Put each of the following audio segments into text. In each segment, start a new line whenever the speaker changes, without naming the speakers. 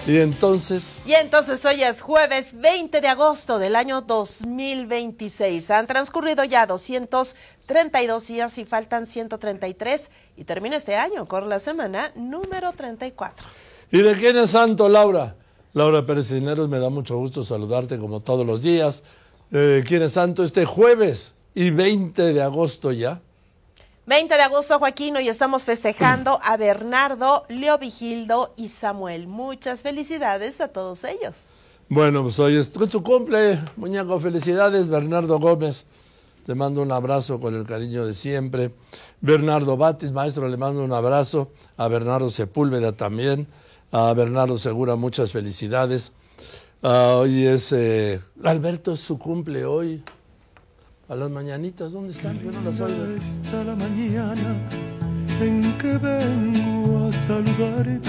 Y entonces
hoy es jueves 20 de agosto del año 2026. Han transcurrido ya 232 días y faltan 133 y termina este año con la semana número 34.
¿Y de quién es santo, Laura? Laura Pérez Cisneros, me da mucho gusto saludarte como todos los días. ¿Quién es santo este jueves y 20 de agosto ya?
20 de agosto, Joaquín, hoy estamos festejando a Bernardo, Leovigildo y Samuel. Muchas felicidades a todos ellos.
Bueno, pues hoy es tu cumple, muñeco, felicidades. Bernardo Gómez, le mando un abrazo con el cariño de siempre. Bernardo Batis, maestro, le mando un abrazo. A Bernardo Sepúlveda también. A Bernardo Segura, muchas felicidades. Hoy es, Alberto, es su cumple hoy. A las mañanitas, ¿dónde están? Yo no las oigo.
Está la mañana en que vengo a saludarte.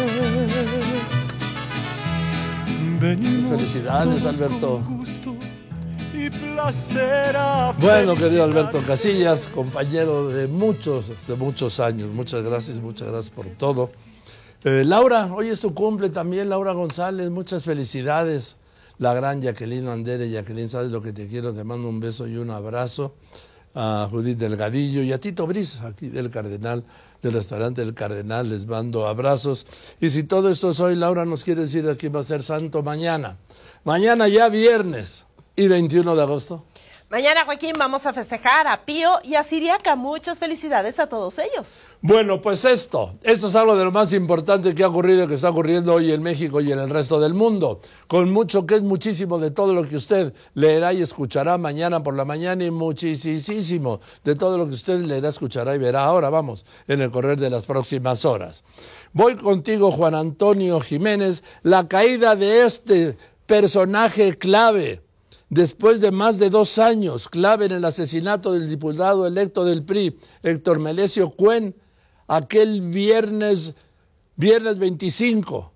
Venimos
felicidades, Alberto.
Y placer a
bueno, querido Alberto Casillas, compañero de muchos años. Muchas gracias por todo. Laura, hoy es tu cumple también, Laura González, muchas felicidades. La gran Jacqueline Andere, Jacqueline, sabes lo que te quiero, te mando un beso y un abrazo. A Judith Delgadillo y a Tito Briz, aquí del Cardenal, del restaurante del Cardenal, les mando abrazos. Y si todo esto es hoy, Laura nos quiere decir a quién va a ser santo mañana. Mañana ya viernes y 21 de agosto.
Mañana, Joaquín, vamos a festejar a Pío y a Siriaca. Muchas felicidades a todos ellos.
Bueno, pues esto es algo de lo más importante que ha ocurrido y que está ocurriendo hoy en México y en el resto del mundo. Con mucho, que es muchísimo de todo lo que usted leerá y escuchará mañana por la mañana y muchísimo de todo lo que usted leerá, escuchará y verá ahora, vamos, en el correr de las próximas horas. Voy contigo, Juan Antonio Jiménez, la caída de este personaje clave. Después de más de 2 años, clave en el asesinato del diputado electo del PRI, Héctor Melesio Cuen, aquel viernes 25,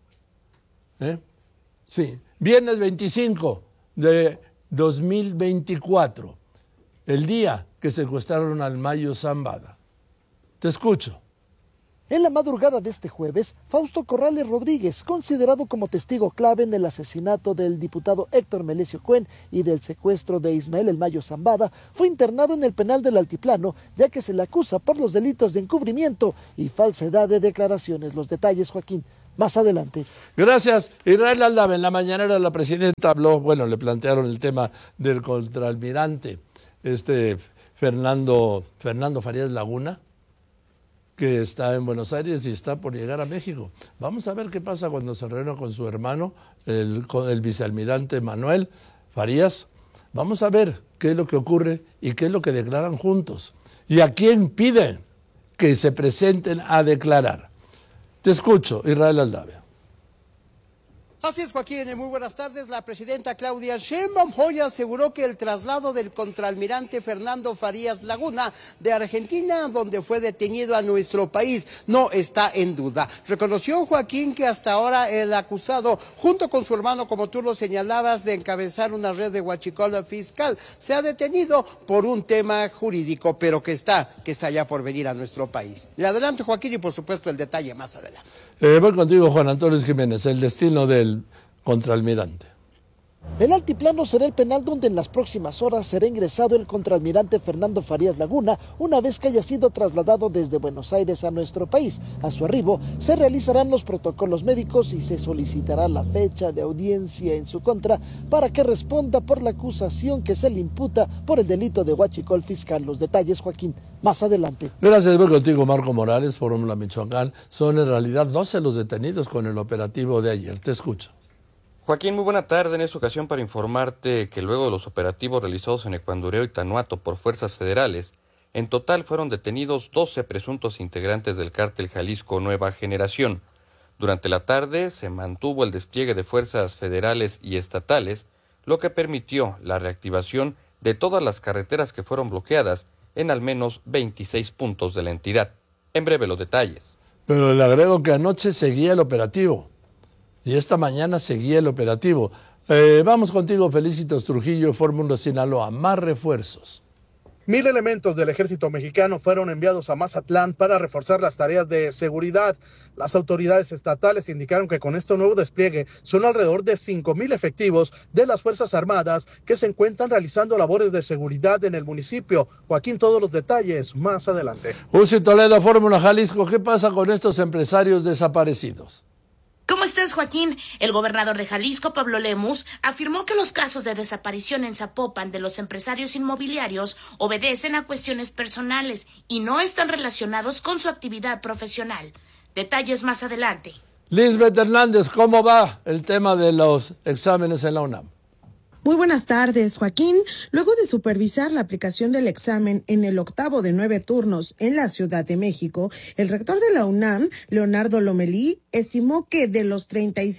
viernes 25 de 2024, el día que secuestraron al Mayo Zambada. Te escucho.
En la madrugada de este jueves, Fausto Corrales Rodríguez, considerado como testigo clave en el asesinato del diputado Héctor Melesio Cuen y del secuestro de Ismael El Mayo Zambada, fue internado en el penal del Altiplano, ya que se le acusa por los delitos de encubrimiento y falsedad de declaraciones. Los detalles, Joaquín, más adelante.
Gracias. Israel Aldave, en la mañanera la presidenta habló, le plantearon el tema del contraalmirante, Fernando Farías Laguna, que está en Buenos Aires y está por llegar a México. Vamos a ver qué pasa cuando se reúna con su hermano, el vicealmirante Manuel Farías. Vamos a ver qué es lo que ocurre y qué es lo que declaran juntos. Y a quién piden que se presenten a declarar. Te escucho, Israel Aldave.
Así es, Joaquín, muy buenas tardes. La presidenta Claudia Sheinbaum hoy aseguró que el traslado del contraalmirante Fernando Farías Laguna de Argentina, donde fue detenido a nuestro país, no está en duda. Reconoció, Joaquín, que hasta ahora el acusado, junto con su hermano, como tú lo señalabas, de encabezar una red de huachicoleo fiscal, se ha detenido por un tema jurídico, pero que está ya por venir a nuestro país. Y adelante, Joaquín, y por supuesto el detalle más adelante.
Voy contigo, Juan Antonio Jiménez, el destino del contraalmirante.
El Altiplano será el penal donde en las próximas horas será ingresado el contraalmirante Fernando Farías Laguna, una vez que haya sido trasladado desde Buenos Aires a nuestro país. A su arribo se realizarán los protocolos médicos y se solicitará la fecha de audiencia en su contra para que responda por la acusación que se le imputa por el delito de huachicol fiscal. Los detalles, Joaquín, más adelante.
Gracias, voy contigo, Marco Morales, Fórmula Michoacán. Son en realidad 12 los detenidos con el operativo de ayer. Te escucho.
Joaquín, muy buena tarde. En esta ocasión para informarte que luego de los operativos realizados en Ecuandureo y Tanuato por fuerzas federales, en total fueron detenidos 12 presuntos integrantes del cártel Jalisco Nueva Generación. Durante la tarde se mantuvo el despliegue de fuerzas federales y estatales, lo que permitió la reactivación de todas las carreteras que fueron bloqueadas en al menos 26 puntos de la entidad. En breve los detalles.
Pero le agrego que anoche seguía el operativo. Y esta mañana seguía el operativo. Vamos contigo, Felicitos Trujillo, Fórmula Sinaloa. Más refuerzos.
1000 elementos del ejército mexicano fueron enviados a Mazatlán para reforzar las tareas de seguridad. Las autoridades estatales indicaron que con este nuevo despliegue son alrededor de 5,000 efectivos de las Fuerzas Armadas que se encuentran realizando labores de seguridad en el municipio. Joaquín, todos los detalles más adelante.
Uzi Toledo, Fórmula Jalisco, ¿qué pasa con estos empresarios desaparecidos?
¿Cómo estás, Joaquín? El gobernador de Jalisco, Pablo Lemus, afirmó que los casos de desaparición en Zapopan de los empresarios inmobiliarios obedecen a cuestiones personales y no están relacionados con su actividad profesional. Detalles más adelante.
Lisbeth Hernández, ¿cómo va el tema de los exámenes en la UNAM?
Muy buenas tardes, Joaquín. Luego de supervisar la aplicación del examen en el 8º de 9 turnos en la Ciudad de México, el rector de la UNAM, Leonardo Lomelí, estimó que de los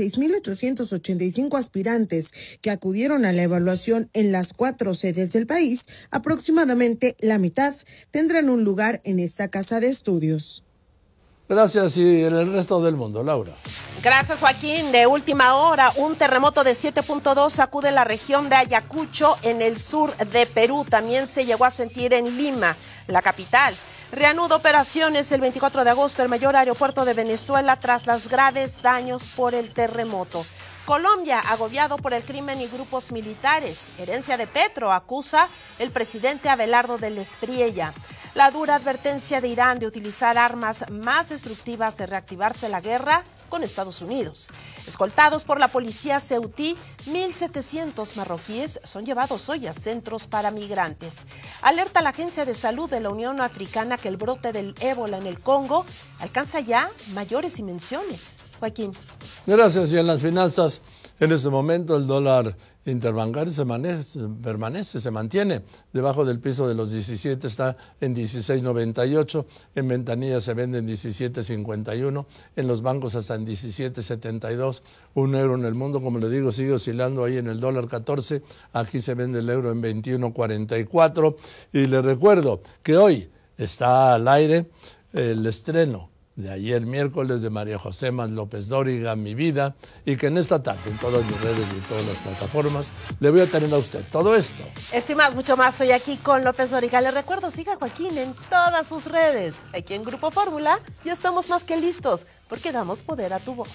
36,885 aspirantes que acudieron a la evaluación en las 4 sedes del país, aproximadamente la mitad tendrán un lugar en esta casa de estudios.
Gracias, y en el resto del mundo, Laura.
Gracias, Joaquín. De última hora, un terremoto de 7.2 sacude la región de Ayacucho en el sur de Perú. También se llegó a sentir en Lima, la capital. Reanuda operaciones el 24 de agosto el mayor aeropuerto de Venezuela tras los graves daños por el terremoto. Colombia, agobiado por el crimen y grupos militares. Herencia de Petro, acusa el presidente Abelardo del Espriella. La dura advertencia de Irán de utilizar armas más destructivas de reactivarse la guerra con Estados Unidos. Escoltados por la policía ceutí, 1,700 marroquíes son llevados hoy a centros para migrantes. Alerta la Agencia de Salud de la Unión Africana que el brote del ébola en el Congo alcanza ya mayores dimensiones. Joaquín.
Gracias. Y en las finanzas, en este momento el dólar interbancario se mantiene debajo del piso de los 17, está en 16.98, en ventanilla se vende en 17.51, en los bancos hasta en 17.72, un euro en el mundo, como le digo, sigue oscilando ahí en el dólar 14, aquí se vende el euro en 21.44, y le recuerdo que hoy está al aire el estreno de ayer miércoles de María José Mas López Dóriga, Mi Vida, y que en esta tarde, en todas mis redes y todas las plataformas, le voy a tener a usted todo esto.
Este y más, mucho más, soy aquí con López Dóriga. Le recuerdo, siga a Joaquín en todas sus redes. Aquí en Grupo Fórmula ya estamos más que listos, porque damos poder a tu voz.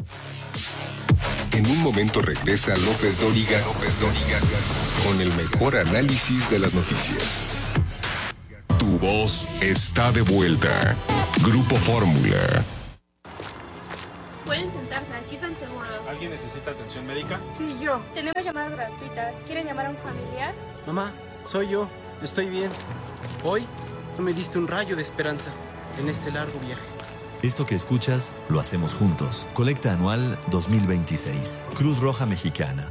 En un momento regresa López Dóriga, con el mejor análisis de las noticias. Tu voz está de vuelta. Grupo Fórmula.
Pueden sentarse, aquí están seguros.
¿Alguien necesita atención médica?
Sí, yo. Tenemos llamadas gratuitas. ¿Quieren llamar a un familiar?
Mamá, soy yo. Estoy bien. Hoy me diste un rayo de esperanza en este largo viaje.
Esto que escuchas, lo hacemos juntos. Colecta anual 2026. Cruz Roja Mexicana.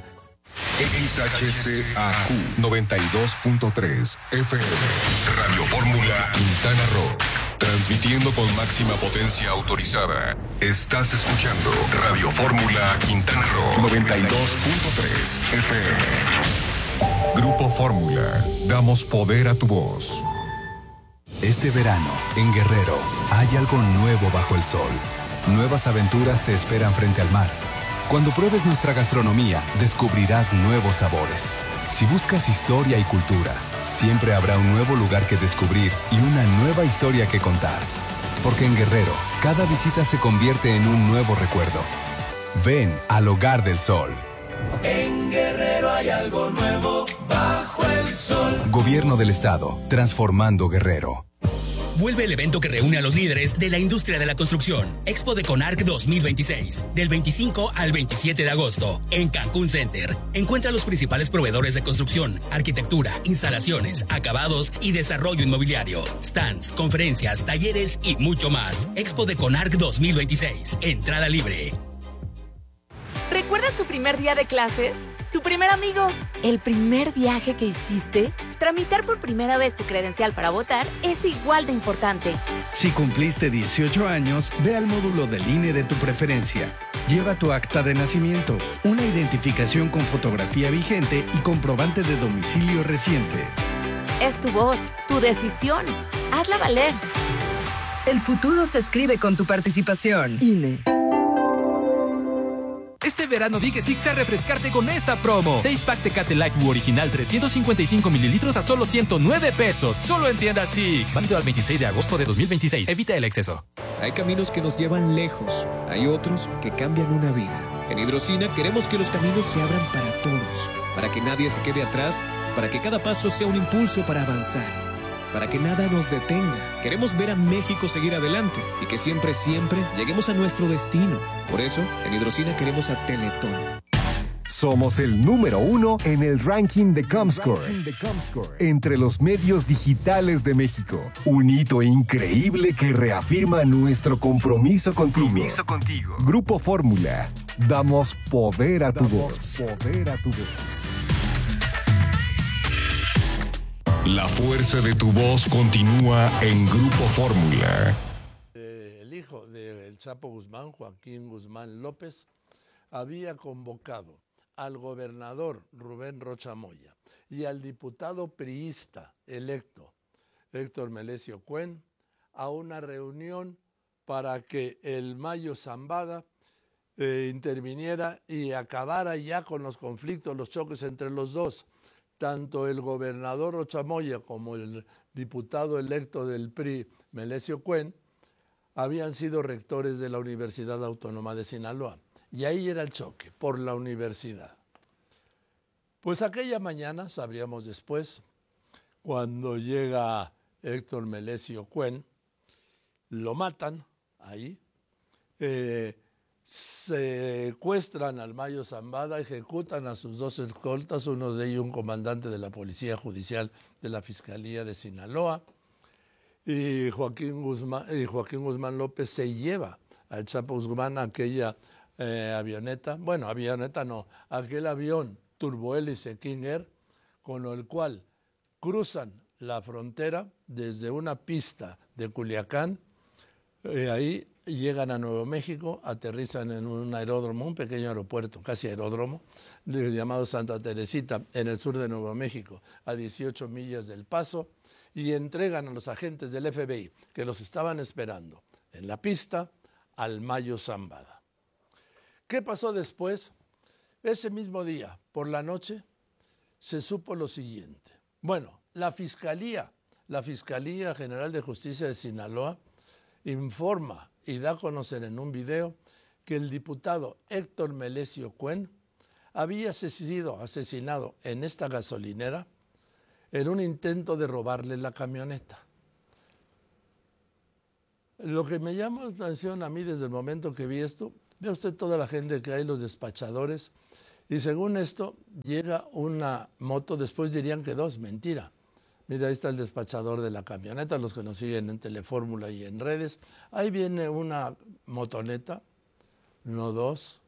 XHCAQ 92.3 FM. Radio Fórmula Quintana Roo. Transmitiendo con máxima potencia autorizada. Estás escuchando Radio Fórmula Quintana Roo 92.3 FM. Grupo Fórmula. Damos poder a tu voz.
Este verano, en Guerrero, hay algo nuevo bajo el sol. Nuevas aventuras te esperan frente al mar. Cuando pruebes nuestra gastronomía, descubrirás nuevos sabores. Si buscas historia y cultura, siempre habrá un nuevo lugar que descubrir y una nueva historia que contar. Porque en Guerrero, cada visita se convierte en un nuevo recuerdo. Ven al Hogar del Sol.
En Guerrero hay algo nuevo bajo el sol.
Gobierno del Estado, transformando Guerrero.
Vuelve el evento que reúne a los líderes de la industria de la construcción. Expo de Conarc 2026, del 25 al 27 de agosto, en Cancún Center. Encuentra a los principales proveedores de construcción, arquitectura, instalaciones, acabados y desarrollo inmobiliario. Stands, conferencias, talleres y mucho más. Expo de Conarc 2026, entrada libre.
¿Recuerdas tu primer día de clases? ¿Tu primer amigo? ¿El primer viaje que hiciste? Tramitar por primera vez tu credencial para votar es igual de importante.
Si cumpliste 18 años, ve al módulo del INE de tu preferencia. Lleva tu acta de nacimiento, una identificación con fotografía vigente y comprobante de domicilio reciente.
Es tu voz, tu decisión. Hazla valer.
El futuro se escribe con tu participación. INE.
Este
Este verano di que Six a refrescarte con esta promo. 6-pack Tecate Light U original 355 mililitros a solo 109 pesos. Solo en tiendas Six. Válido al 26 de agosto de 2026. Evita el exceso.
Hay caminos que nos llevan lejos. Hay otros que cambian una vida. En Hidrocina queremos que los caminos se abran para todos. Para que nadie se quede atrás. Para que cada paso sea un impulso para avanzar. Para que nada nos detenga. Queremos ver a México seguir adelante y que siempre, siempre lleguemos a nuestro destino. Por eso, en Hidrocina queremos a Teletón.
Somos el número 1 en el ranking de Comscore, entre los medios digitales de México. Un hito increíble que reafirma nuestro compromiso contigo. Grupo Fórmula. Damos poder a tu voz.
La fuerza de tu voz continúa en Grupo Fórmula.
El hijo del Chapo Guzmán, Joaquín Guzmán López, había convocado al gobernador Rubén Rocha Moya y al diputado priista electo Héctor Melesio Cuen a una reunión para que el Mayo Zambada interviniera y acabara ya con los conflictos, los choques entre los dos. Tanto el gobernador Rocha Moya como el diputado electo del PRI, Melesio Cuen, habían sido rectores de la Universidad Autónoma de Sinaloa. Y ahí era el choque, por la universidad. Pues aquella mañana, sabríamos después, cuando llega Héctor Melesio Cuen, lo matan ahí, secuestran al Mayo Zambada, ejecutan a sus dos escoltas, uno de ellos un comandante de la Policía Judicial de la Fiscalía de Sinaloa, y Joaquín Guzmán López se lleva al Chapo Guzmán a aquella avioneta, aquel avión turbohélice King Air, con el cual cruzan la frontera desde una pista de Culiacán, ahí llegan a Nuevo México, aterrizan en un aeródromo, un pequeño aeropuerto, casi aeródromo, llamado Santa Teresita, en el sur de Nuevo México, a 18 millas del Paso, y entregan a los agentes del FBI, que los estaban esperando en la pista, al Mayo Zambada. ¿Qué pasó después? Ese mismo día, por la noche, se supo lo siguiente. Bueno, la Fiscalía General de Justicia de Sinaloa informa y da a conocer en un video que el diputado Héctor Melesio Cuen había sido asesinado en esta gasolinera en un intento de robarle la camioneta. Lo que me llama la atención a mí desde el momento que vi esto, ve usted toda la gente que hay, los despachadores, y según esto llega una moto, después dirían que dos, mentira. Mira, ahí está el despachador de la camioneta, los que nos siguen en Telefórmula y en redes. Ahí viene una motoneta, no dos.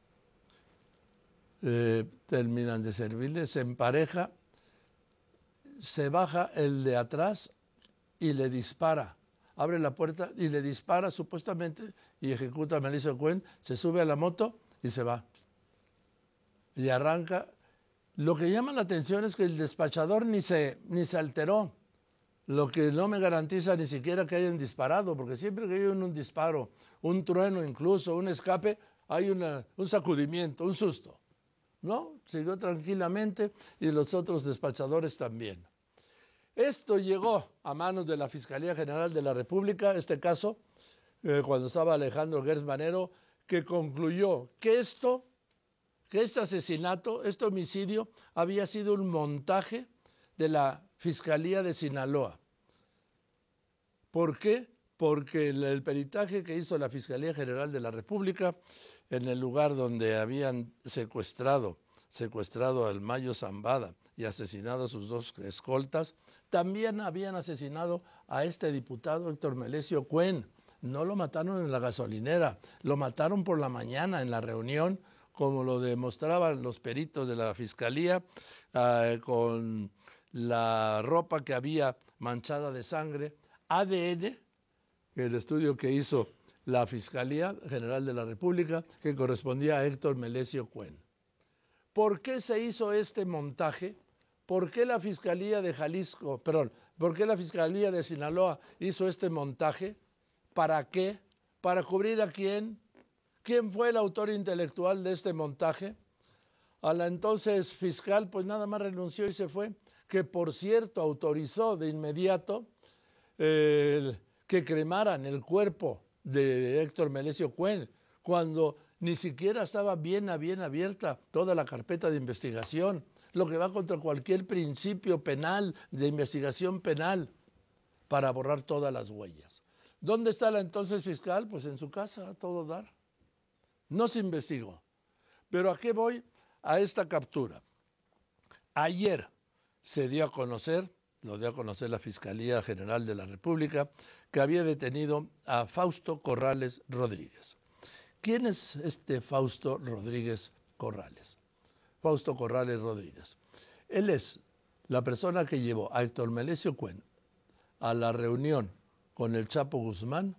Terminan de servirle, se empareja, se baja el de atrás y le dispara. Abre la puerta y le dispara supuestamente y ejecuta a Melesio Cuen, se sube a la moto y se va. Y arranca. Lo que llama la atención es que el despachador ni se alteró, lo que no me garantiza ni siquiera que hayan disparado, porque siempre que hay un disparo, un trueno incluso, un escape, hay un sacudimiento, un susto. ¿No? Siguió tranquilamente y los otros despachadores también. Esto llegó a manos de la Fiscalía General de la República, este caso, cuando estaba Alejandro Gertz Manero, que concluyó que este asesinato, este homicidio, había sido un montaje de la Fiscalía de Sinaloa. ¿Por qué? Porque el peritaje que hizo la Fiscalía General de la República en el lugar donde habían secuestrado al Mayo Zambada y asesinado a sus dos escoltas, también habían asesinado a este diputado Héctor Melesio Cuen. No lo mataron en la gasolinera, lo mataron por la mañana en la reunión, como lo demostraban los peritos de la Fiscalía, con la ropa que había manchada de sangre, ADN, el estudio que hizo la Fiscalía General de la República, que correspondía a Héctor Melesio Cuen. ¿Por qué se hizo este montaje? ¿Por qué la Fiscalía de ¿por qué la Fiscalía de Sinaloa hizo este montaje? ¿Para qué? ¿Para cubrir a quién? ¿Quién fue el autor intelectual de este montaje? A la entonces fiscal, pues nada más renunció y se fue, que por cierto autorizó de inmediato que cremaran el cuerpo de Héctor Melesio Cuen, cuando ni siquiera estaba bien abierta toda la carpeta de investigación, lo que va contra cualquier principio penal, de investigación penal, para borrar todas las huellas. ¿Dónde está la entonces fiscal? Pues en su casa, a todo dar. No se investigó. ¿Pero a qué voy? A esta captura. Ayer se dio a conocer, lo dio a conocer la Fiscalía General de la República, que había detenido a Fausto Corrales Rodríguez. ¿Quién es este Fausto Rodríguez Corrales? Fausto Corrales Rodríguez. Él es la persona que llevó a Héctor Melesio Cuen a la reunión con el Chapo Guzmán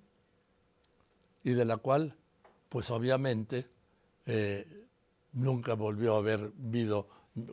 y de la cual, pues obviamente, nunca volvió a haber visto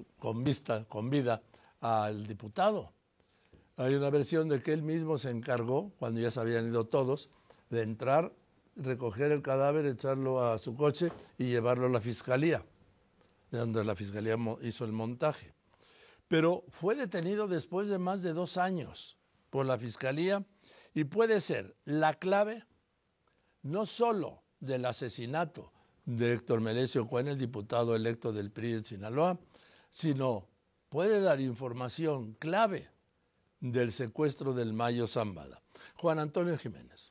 con vida al diputado. Hay una versión de que él mismo se encargó, cuando ya se habían ido todos, de entrar, recoger el cadáver, echarlo a su coche y llevarlo a la fiscalía, de donde la fiscalía hizo el montaje. Pero fue detenido después de más de 2 años por la fiscalía y puede ser la clave no solo del asesinato de Héctor Melesio Cuen, el diputado electo del PRI de Sinaloa, sino puede dar información clave del secuestro del Mayo Zambada. Juan Antonio Jiménez.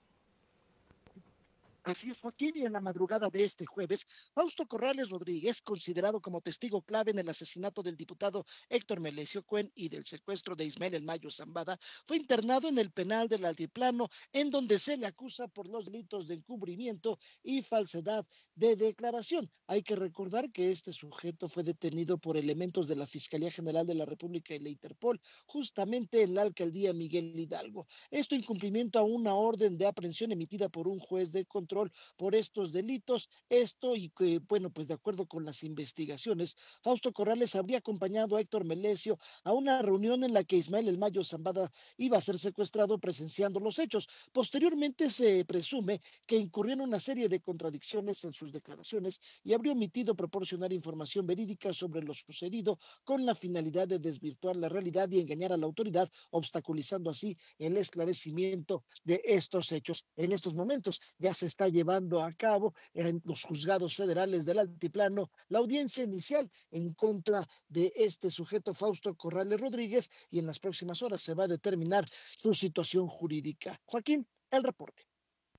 Así es, Joaquín, y en la madrugada de este jueves, Fausto Corrales Rodríguez, considerado como testigo clave en el asesinato del diputado Héctor Melesio Cuen y del secuestro de Ismael El Mayo Zambada, fue internado en el penal del Altiplano, en donde se le acusa por los delitos de encubrimiento y falsedad de declaración. Hay que recordar que este sujeto fue detenido por elementos de la Fiscalía General de la República y la Interpol, justamente en la alcaldía Miguel Hidalgo. Esto en cumplimiento a una orden de aprehensión emitida por un juez de control por estos delitos. Esto y que, bueno, pues de acuerdo con las investigaciones, Fausto Corrales habría acompañado a Héctor Melesio a una reunión en la que Ismael El Mayo Zambada iba a ser secuestrado presenciando los hechos. Posteriormente se presume que incurrió en una serie de contradicciones en sus declaraciones y habría omitido proporcionar información verídica sobre lo sucedido con la finalidad de desvirtuar la realidad y engañar a la autoridad, obstaculizando así el esclarecimiento de estos hechos. En estos momentos ya se está llevando a cabo en los juzgados federales del Altiplano la audiencia inicial en contra de este sujeto Fausto Corrales Rodríguez y en las próximas horas se va a determinar su situación jurídica. Joaquín, el reporte.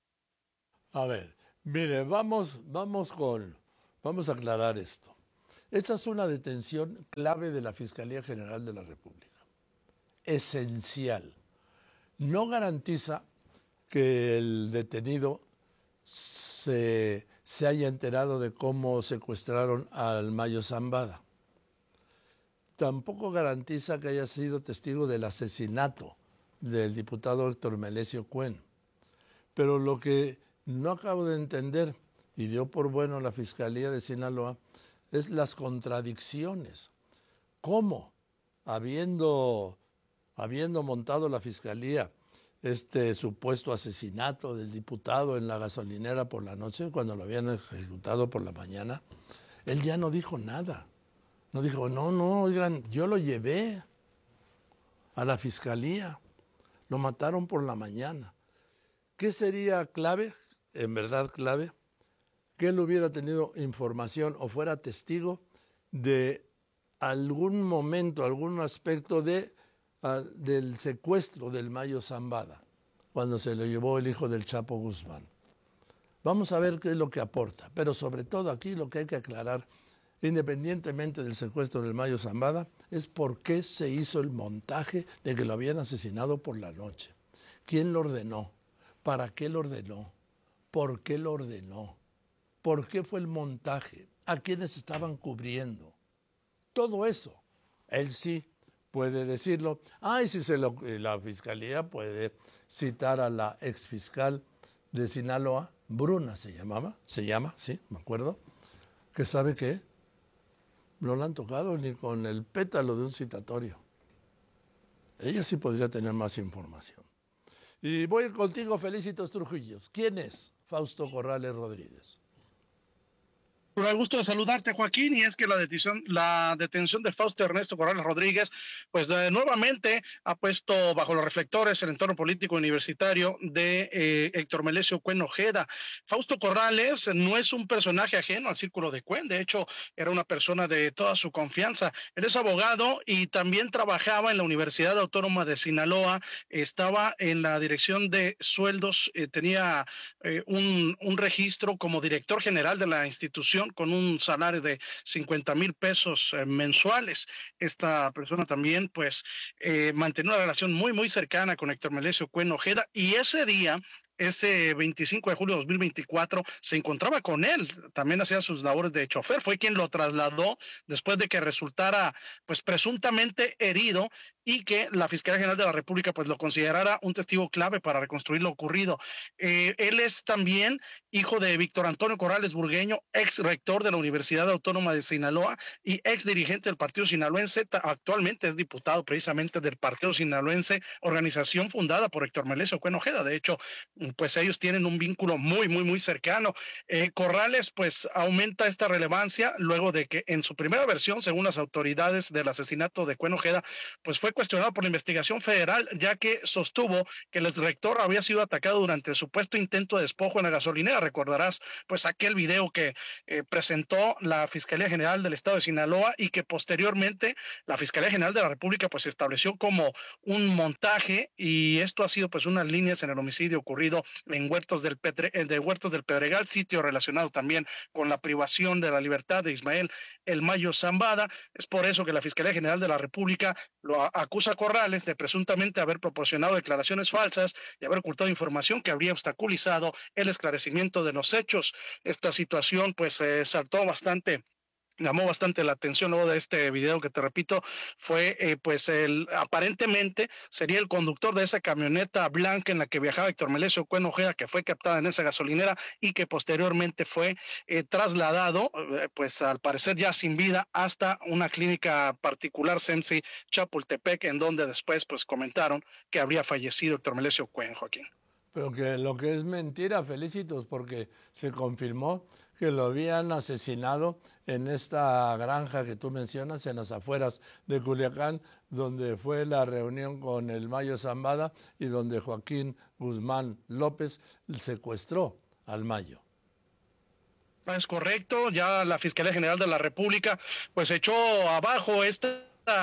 A ver, mire, vamos a aclarar esto. Esta es una detención clave de la Fiscalía General de la República. Esencial. No garantiza que el detenido se haya enterado de cómo secuestraron al Mayo Zambada. Tampoco garantiza que haya sido testigo del asesinato del diputado Héctor Melesio Cuen. Pero lo que no acabo de entender, y dio por bueno la Fiscalía de Sinaloa, es las contradicciones. ¿Cómo, habiendo montado la Fiscalía este supuesto asesinato del diputado en la gasolinera por la noche, cuando lo habían ejecutado por la mañana, él ya no dijo nada? No dijo, no, oigan, yo lo llevé a la Fiscalía, lo mataron por la mañana. ¿Qué sería clave, en verdad clave? Que él hubiera tenido información o fuera testigo de algún momento, algún aspecto del secuestro del Mayo Zambada, cuando se lo llevó el hijo del Chapo Guzmán. Vamos a ver qué es lo que aporta, pero sobre todo aquí lo que hay que aclarar, independientemente del secuestro del Mayo Zambada, es por qué se hizo el montaje de que lo habían asesinado por la noche. ¿Quién lo ordenó? ¿Para qué lo ordenó? ¿Por qué lo ordenó? ¿Por qué fue el montaje? ¿A quiénes estaban cubriendo? Todo eso, él sí puede decirlo. Y si la Fiscalía puede citar a la exfiscal de Sinaloa, Bruna se llama, sí, me acuerdo, que sabe que no la han tocado ni con el pétalo de un citatorio. Ella sí podría tener más información. Y voy contigo, Felicitos Trujillos. ¿Quién es Fausto Corrales Rodríguez?
Con el gusto de saludarte, Joaquín, y es que la detención de Fausto Ernesto Corrales Rodríguez, pues nuevamente ha puesto bajo los reflectores el entorno político universitario de Héctor Melesio Cuen Ojeda. Fausto Corrales no es un personaje ajeno al círculo de Cuen, de hecho era una persona de toda su confianza. Él es abogado y también trabajaba en la Universidad Autónoma de Sinaloa, estaba en la dirección de sueldos, tenía un registro como director general de la institución con un salario de 50,000 pesos mensuales. Esta persona también pues mantenía una relación muy cercana con Héctor Melesio Cuen Ojeda, y ese 25 de julio de 2024 se encontraba con él, también hacía sus labores de chofer, fue quien lo trasladó después de que resultara pues presuntamente herido y que la Fiscalía General de la República pues lo considerara un testigo clave para reconstruir lo ocurrido. Él es también hijo de Víctor Antonio Corrales Burgueño, ex rector de la Universidad Autónoma de Sinaloa y ex dirigente del Partido Sinaloense, actualmente es diputado precisamente del Partido Sinaloense, organización fundada por Héctor Melesio Cuen Ojeda. De hecho, pues ellos tienen un vínculo muy cercano. Corrales pues aumenta esta relevancia luego de que en su primera versión, según las autoridades del asesinato de Cuen Ojeda, pues fue cuestionado por la investigación federal, ya que sostuvo que el exrector había sido atacado durante el supuesto intento de despojo en la gasolinera. Recordarás pues aquel video que presentó la Fiscalía General del Estado de Sinaloa y que posteriormente la Fiscalía General de la República pues estableció como un montaje, y esto ha sido pues unas líneas en el homicidio ocurrido en Huertos del Pedregal, sitio relacionado también con la privación de la libertad de Ismael El Mayo Zambada. Es por eso que la Fiscalía General de la República lo acusa a Corrales de presuntamente haber proporcionado declaraciones falsas y haber ocultado información que habría obstaculizado el esclarecimiento de los hechos. Esta situación pues llamó bastante la atención luego de este video que te repito, fue pues aparentemente sería el conductor de esa camioneta blanca en la que viajaba Héctor Melesio Cuen Ojeda, que fue captada en esa gasolinera y que posteriormente fue trasladado pues al parecer ya sin vida hasta una clínica particular, CEMSI Chapultepec, en donde después pues comentaron que habría fallecido Héctor Melesio Cuen, Joaquín.
Pero que lo que es mentira, Felicitos, porque se confirmó que lo habían asesinado en esta granja que tú mencionas, en las afueras de Culiacán, donde fue la reunión con el Mayo Zambada y donde Joaquín Guzmán López secuestró al Mayo.
Es correcto, ya la Fiscalía General de la República pues echó abajo esta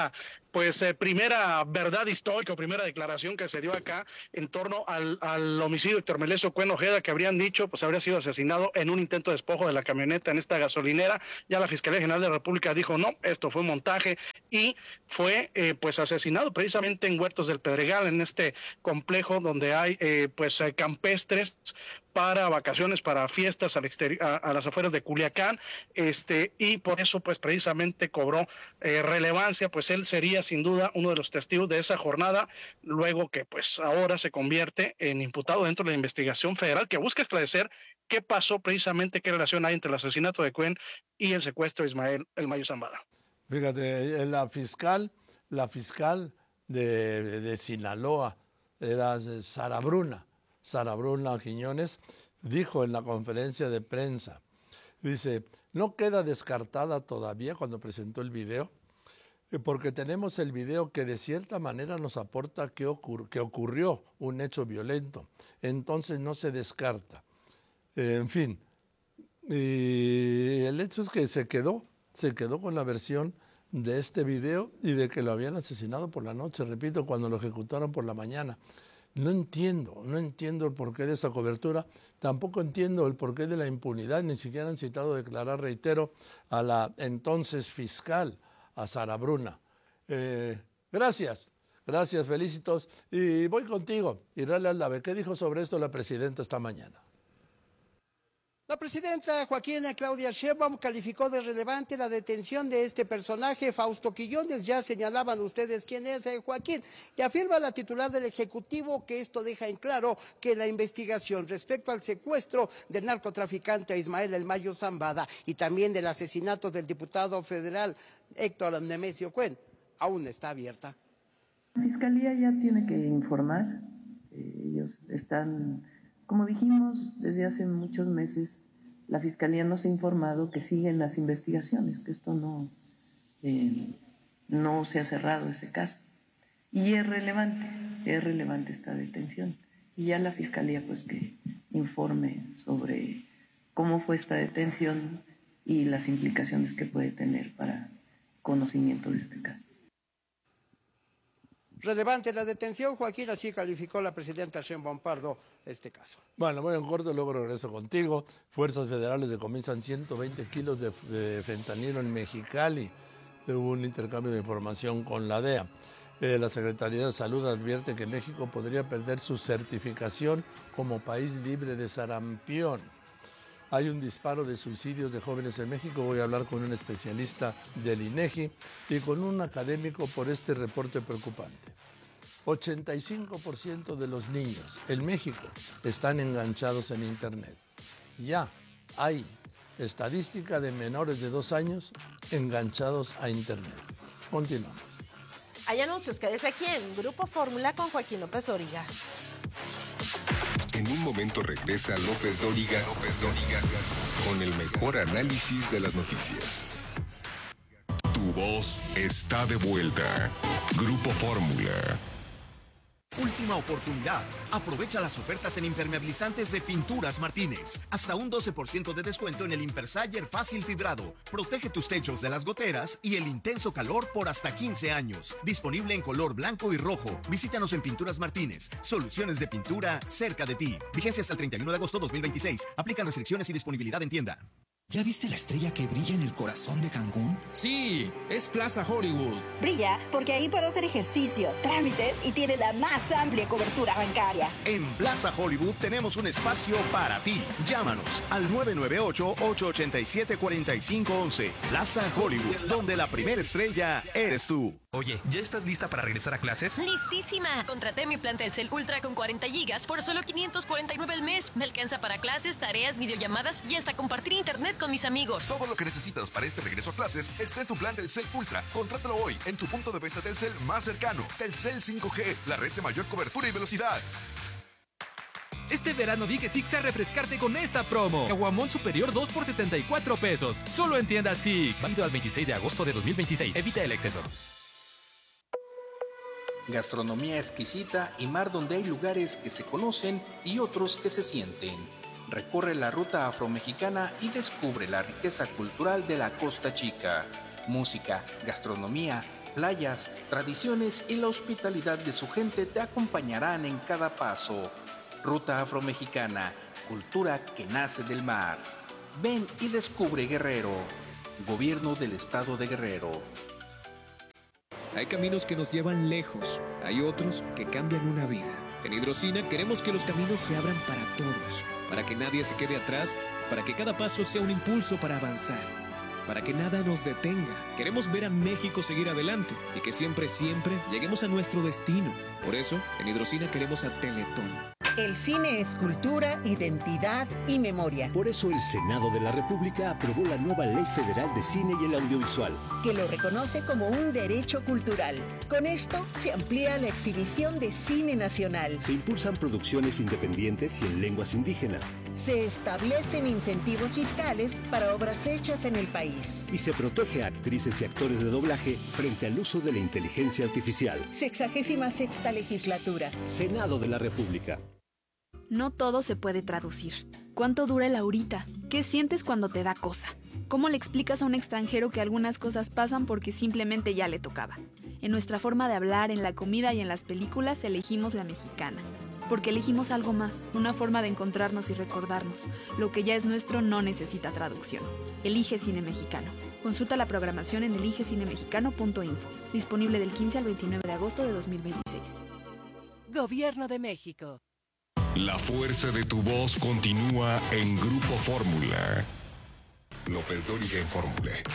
primera verdad histórica o primera declaración que se dio acá en torno al homicidio de Héctor Melesio Cuen Ojeda, que habrían dicho pues habría sido asesinado en un intento de despojo de la camioneta en esta gasolinera. Ya la Fiscalía General de la República dijo no, esto fue un montaje, y fue pues asesinado precisamente en Huertos del Pedregal, en este complejo donde hay campestres para vacaciones, para fiestas al exterior, a las afueras de Culiacán, y por eso pues precisamente cobró relevancia, pues él sería sin duda uno de los testigos de esa jornada, luego que pues ahora se convierte en imputado dentro de la investigación federal que busca esclarecer qué pasó precisamente, qué relación hay entre el asesinato de Cuen y el secuestro de Ismael El Mayo Zambada.
Fíjate, la fiscal de Sinaloa era Sara Bruna Quiñones, dijo en la conferencia de prensa, dice, no queda descartada todavía cuando presentó el video, porque tenemos el video que de cierta manera nos aporta que ocurrió un hecho violento, entonces no se descarta. En fin, y el hecho es que se quedó con la versión de este video y de que lo habían asesinado por la noche, repito, cuando lo ejecutaron por la mañana. No entiendo el porqué de esa cobertura, tampoco entiendo el porqué de la impunidad, ni siquiera han citado declarar, reitero, a la entonces fiscal, a Sara Bruna. Gracias, Felicitos, y voy contigo, Israel Aldave. ¿Qué dijo sobre esto la presidenta esta mañana?
La presidenta Joaquín Claudia Sheinbaum calificó de relevante la detención de este personaje, Fausto Quiñones. Ya señalaban ustedes quién es Joaquín, y afirma la titular del Ejecutivo que esto deja en claro que la investigación respecto al secuestro del narcotraficante Ismael El Mayo Zambada y también del asesinato del diputado federal Héctor Nemesio Cuen aún está abierta.
La Fiscalía ya tiene que informar, ellos están, como dijimos desde hace muchos meses, La Fiscalía nos ha informado que siguen las investigaciones, que esto no se ha cerrado ese caso. Y es relevante esta detención. Y ya la Fiscalía pues que informe sobre cómo fue esta detención y las implicaciones que puede tener para conocimiento de este caso.
Relevante la detención, Joaquín, así calificó la presidenta Sheinbaum Pardo este caso.
Bueno, voy a un corte, luego regreso contigo. Fuerzas federales decomisan 120 kilos de fentanilo en Mexicali. Hubo un intercambio de información con la DEA. La Secretaría de Salud advierte que México podría perder su certificación como país libre de sarampión. Hay un disparo de suicidios de jóvenes en México. Voy a hablar con un especialista del INEGI y con un académico por este reporte preocupante. 85% de los niños en México están enganchados en Internet. Ya hay estadística de menores de 2 años enganchados a Internet. Continuamos.
Hay anuncios, quédese aquí en Grupo Fórmula con Joaquín López Dóriga.
En un momento regresa López Dóriga, con el mejor análisis de las noticias. Tu voz está de vuelta. Grupo Fórmula.
Última oportunidad. Aprovecha las ofertas en impermeabilizantes de Pinturas Martínez. Hasta un 12% de descuento en el Impersayer Fácil Fibrado. Protege tus techos de las goteras y el intenso calor por hasta 15 años. Disponible en color blanco y rojo. Visítanos en Pinturas Martínez. Soluciones de pintura cerca de ti. Vigencia hasta el 31 de agosto 2026. Aplican restricciones y disponibilidad en tienda.
¿Ya viste la estrella que brilla en el corazón de Cancún?
Sí, es Plaza Hollywood.
Brilla porque ahí puedo hacer ejercicio, trámites y tiene la más amplia cobertura bancaria.
En Plaza Hollywood tenemos un espacio para ti. Llámanos al 998-887-4511. Plaza Hollywood, donde la primera estrella eres tú.
Oye, ¿ya estás lista para regresar a clases?
¡Listísima! Contraté mi plan Telcel Ultra con 40 gigas por solo $549 al mes. Me alcanza para clases, tareas, videollamadas y hasta compartir internet con mis amigos.
Todo lo que necesitas para este regreso a clases está en tu plan Telcel Ultra. Contrátalo hoy en tu punto de venta Telcel más cercano. Telcel 5G, la red de mayor cobertura y velocidad.
Este verano di que sí a refrescarte con esta promo. Caguamón superior 2 por 74 pesos. Solo en tiendas Six. Válido al 26 de agosto de 2026. Evita el exceso.
Gastronomía exquisita y mar donde hay lugares que se conocen y otros que se sienten. Recorre la ruta afromexicana y descubre la riqueza cultural de la Costa Chica. Música, gastronomía, playas, tradiciones y la hospitalidad de su gente te acompañarán en cada paso. Ruta afromexicana, cultura que nace del mar. Ven y descubre Guerrero. Gobierno del Estado de Guerrero.
Hay caminos que nos llevan lejos, hay otros que cambian una vida. En Hidrocina queremos que los caminos se abran para todos, para que nadie se quede atrás, para que cada paso sea un impulso para avanzar, para que nada nos detenga. Queremos ver a México seguir adelante y que siempre lleguemos a nuestro destino. Por eso, en Hidrocina queremos a Teletón.
El cine es cultura, identidad y memoria.
Por eso el Senado de la República aprobó la nueva Ley Federal de Cine y el Audiovisual,
que lo reconoce como un derecho cultural. Con esto se amplía la exhibición de cine nacional.
Se impulsan producciones independientes y en lenguas indígenas.
Se establecen incentivos fiscales para obras hechas en el país.
Y se protege a actrices y actores de doblaje frente al uso de la inteligencia artificial.
66ª legislatura.
Senado de la República.
No todo se puede traducir. ¿Cuánto dura el ahorita? ¿Qué sientes cuando te da cosa? ¿Cómo le explicas a un extranjero que algunas cosas pasan porque simplemente ya le tocaba? En nuestra forma de hablar, en la comida y en las películas elegimos la mexicana. Porque elegimos algo más, una forma de encontrarnos y recordarnos. Lo que ya es nuestro no necesita traducción. Elige Cine Mexicano. Consulta la programación en eligecinemexicano.info. Disponible del 15 al 29 de agosto de 2026.
Gobierno de México.
La fuerza de tu voz continúa en Grupo Fórmula. López Dóriga en Fórmula.